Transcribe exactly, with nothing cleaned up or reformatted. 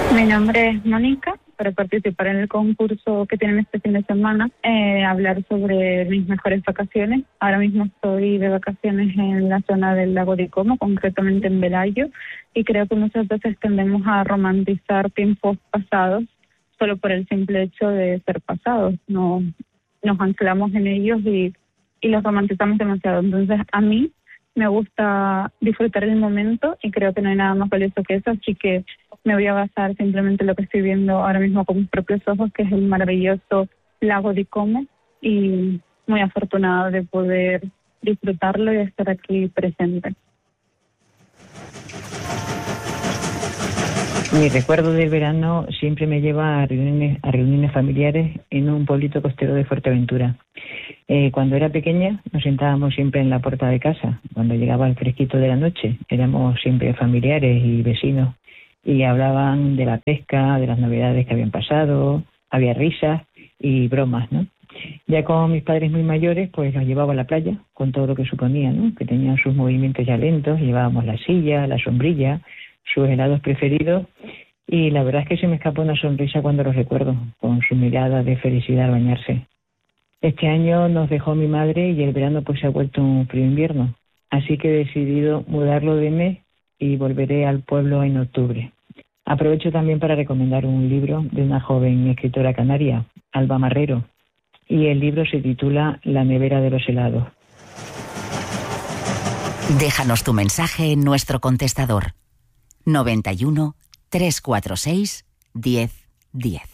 Mi nombre es Mónica, para participar en el concurso que tienen este fin de semana, eh, hablar sobre mis mejores vacaciones. Ahora mismo estoy de vacaciones en la zona del lago de Como, concretamente en Velayo, y creo que muchas veces tendemos a romantizar tiempos pasados solo por el simple hecho de ser pasados. No, nos anclamos en ellos y, y los romantizamos demasiado. Entonces, a mí me gusta disfrutar el momento y creo que no hay nada más valioso que eso, así que me voy a basar simplemente en lo que estoy viendo ahora mismo con mis propios ojos, que es el maravilloso lago de Como, y muy afortunada de poder disfrutarlo y estar aquí presente. Mi recuerdo del verano siempre me lleva a reuniones, a reuniones familiares en un pueblito costero de Fuerteventura. Eh, cuando era pequeña nos sentábamos siempre en la puerta de casa. Cuando llegaba el fresquito de la noche éramos siempre familiares y vecinos y hablaban de la pesca, de las novedades que habían pasado, había risas y bromas, ¿no? Ya con mis padres muy mayores, pues los llevaba a la playa con todo lo que suponía, ¿no? Que tenían sus movimientos ya lentos, llevábamos la silla, la sombrilla, sus helados preferidos, y la verdad es que se me escapa una sonrisa cuando los recuerdo, con su mirada de felicidad al bañarse. Este año nos dejó mi madre y el verano pues se ha vuelto un frío invierno, así que he decidido mudarlo de mes y volveré al pueblo en octubre. Aprovecho también para recomendar un libro de una joven escritora canaria, Alba Marrero, y el libro se titula La nevera de los helados. Déjanos tu mensaje en nuestro contestador noventa y uno, trescientos cuarenta y seis, diez, diez.